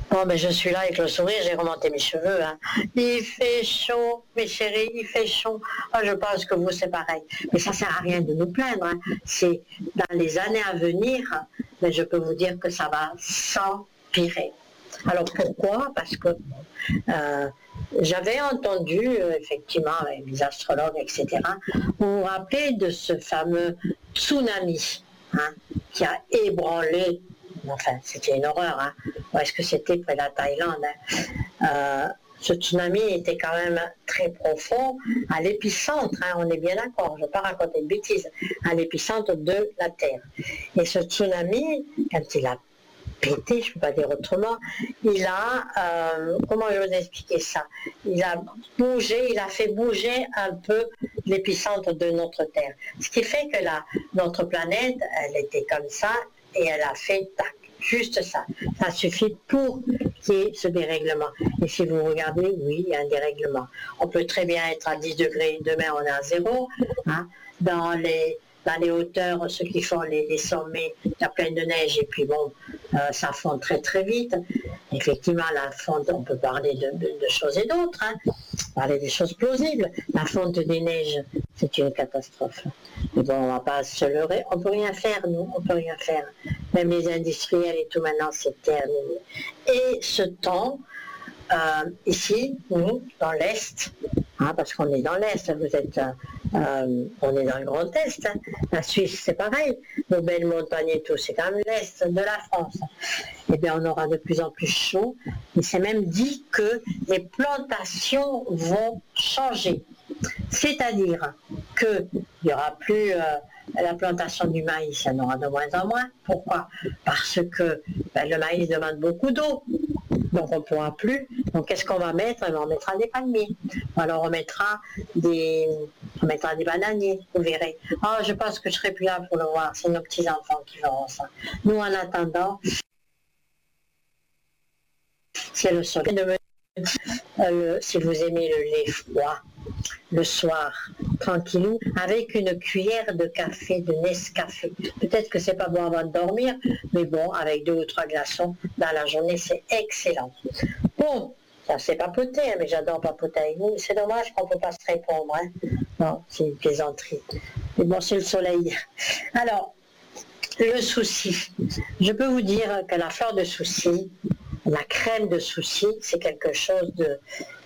Bon, ben je suis là avec le sourire, j'ai remonté mes cheveux. Hein. Il fait chaud, mes chéris, il fait chaud. Ah, je pense que vous, c'est pareil. Mais ça ne sert à rien de nous plaindre. Hein. C'est dans les années à venir, mais je peux vous dire que ça va s'empirer. Alors pourquoi? Parce que j'avais entendu, effectivement, avec les astrologues, etc., vous vous rappelez de ce fameux tsunami hein, qui a ébranlé. Enfin, c'était une horreur. Hein. Où est-ce que c'était près de la Thaïlande hein. Ce tsunami était quand même très profond, à l'épicentre, hein, on est bien d'accord, je ne vais pas raconter de bêtises, à l'épicentre de la Terre. Et ce tsunami, quand il a pété, je ne peux pas dire autrement, il a, comment je vous expliquer ça, il a bougé, il a fait bouger un peu l'épicentre de notre Terre. Ce qui fait que notre planète, elle était comme ça, et elle a fait tac, juste ça. Ça suffit pour qu'il y ait ce dérèglement. Et si vous regardez, oui, il y a un dérèglement. On peut très bien être à 10 degrés, demain on est à 0. Hein, dans les hauteurs, ceux qui font les sommets, il y a plein de neige et puis bon, ça fond très très vite. Effectivement, la fonte, on peut parler de choses et d'autres, hein, parler des choses plausibles. La fonte des neiges, c'est une catastrophe. Mais bon, on ne va pas se leurrer, on ne peut rien faire, nous, on ne peut rien faire. Même les industriels et tout, maintenant, c'est terminé. Et ce temps, ici, nous, dans l'Est, hein, parce qu'on est dans l'Est, vous êtes, on est dans le Grand Est, hein. La Suisse c'est pareil, nos belles montagnes et tout, c'est quand même l'Est de la France. Eh bien on aura de plus en plus chaud, il s'est même dit que les plantations vont changer. C'est-à-dire qu'il n'y aura plus la plantation du maïs, il y en aura de moins en moins. Pourquoi? Parce que le maïs demande beaucoup d'eau. Donc on ne pourra plus. Donc qu'est-ce qu'on va mettre? On mettra des palmiers. Alors on mettra des bananiers, vous verrez. Ah, je pense que je ne serai plus là pour le voir. C'est nos petits-enfants qui verront ça. Nous, en attendant, c'est le soleil. Si vous aimez le lait froid, le soir, tranquillou, avec une cuillère de café, de Nescafé. Peut-être que c'est pas bon avant de dormir, mais bon, avec 2 ou 3 glaçons dans la journée, c'est excellent. Bon, ça c'est papoter, hein, mais j'adore papoter avec vous. C'est dommage qu'on ne peut pas se répondre. Hein. Non, c'est une plaisanterie. Mais bon, c'est le soleil. Alors, le souci. Je peux vous dire que la fleur de souci, la crème de souci, c'est quelque chose